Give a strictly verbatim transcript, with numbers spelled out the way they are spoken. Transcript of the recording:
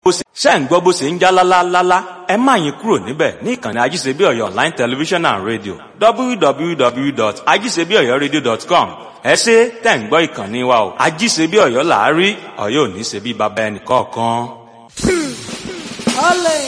ṣé ń gbọ́ bó ṣe ń já lálálálá ẹ má yín kúrò níbẹ̀ ní ìkànnì ajíṣebíọ̀yọ̀ online television and radio w w w dot ajíṣebíọ̀yọ̀radio dot com ẹ ṣé tẹ̀ ń gbọ́ ìkànnì wa o ajíṣebíọ̀yọ̀ là á rí Ọ̀yọ́ ò ní ṣe bí baba ẹnì kọ̀ọ̀kan.